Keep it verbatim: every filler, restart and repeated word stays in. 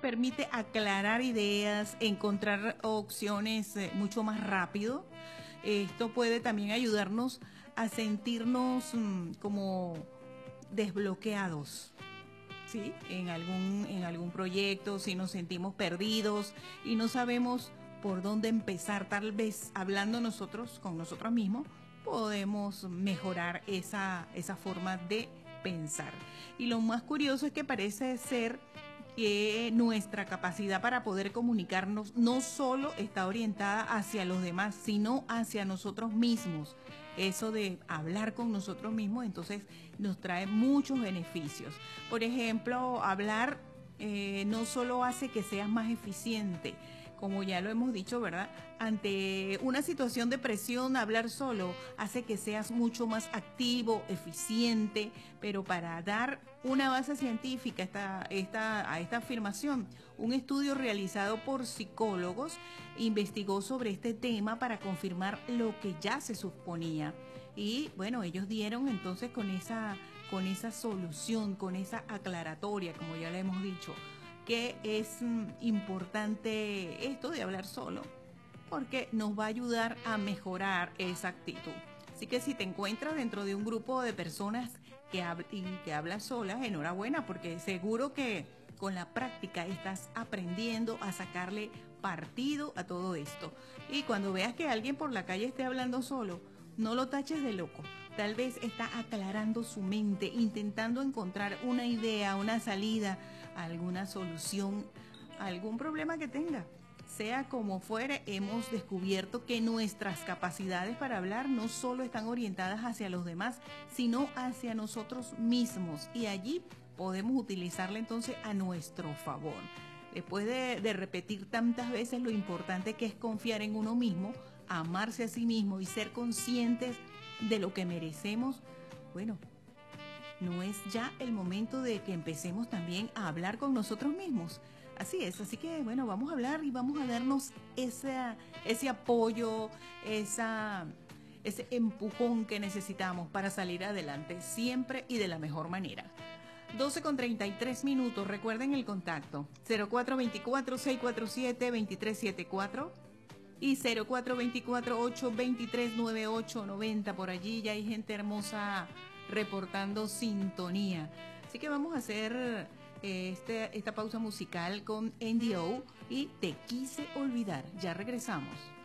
permite aclarar ideas, encontrar opciones eh, mucho más rápido. Esto puede también ayudarnos a sentirnos mm, como desbloqueados, ¿sí? En algún, en algún proyecto, si nos sentimos perdidos y no sabemos por dónde empezar, tal vez hablando nosotros con nosotros mismos, podemos mejorar esa, esa forma de pensar. Y lo más curioso es que parece ser que nuestra capacidad para poder comunicarnos no solo está orientada hacia los demás, sino hacia nosotros mismos. Eso de hablar con nosotros mismos, entonces nos trae muchos beneficios. Por ejemplo, hablar eh, no solo hace que seas más eficiente, como ya lo hemos dicho, ¿verdad? Ante una situación de presión, hablar solo hace que seas mucho más activo, eficiente, pero para dar una base científica esta, esta, a esta afirmación, un estudio realizado por psicólogos investigó sobre este tema para confirmar lo que ya se suponía. Y bueno, ellos dieron entonces con esa, con esa solución, con esa aclaratoria, como ya le hemos dicho, que es mm, importante esto de hablar solo, porque nos va a ayudar a mejorar esa actitud. Así que si te encuentras dentro de un grupo de personas que, hab y que hablan solas, enhorabuena, porque seguro que con la práctica estás aprendiendo a sacarle partido a todo esto. Y cuando veas que alguien por la calle esté hablando solo, no lo taches de loco. Tal vez está aclarando su mente, intentando encontrar una idea, una salida, alguna solución, algún problema que tenga. Sea como fuere, hemos descubierto que nuestras capacidades para hablar no solo están orientadas hacia los demás, sino hacia nosotros mismos. Y allí podemos utilizarla entonces a nuestro favor. Después de, de repetir tantas veces lo importante que es confiar en uno mismo, amarse a sí mismo y ser conscientes de lo que merecemos, bueno, ¿no es ya el momento de que empecemos también a hablar con nosotros mismos? Así es, así que bueno, vamos a hablar y vamos a darnos ese, ese apoyo, esa, ese empujón que necesitamos para salir adelante siempre y de la mejor manera. doce con treinta y tres minutos, recuerden el contacto cero cuatro dos cuatro, seis cuatro siete, dos tres siete cuatro y cero cuatro dos cuatro, ocho dos tres, nueve ocho nueve cero. Por allí ya hay gente hermosa reportando sintonía. Así que vamos a hacer eh, este, esta pausa musical con N D O y Te Quise Olvidar. Ya regresamos.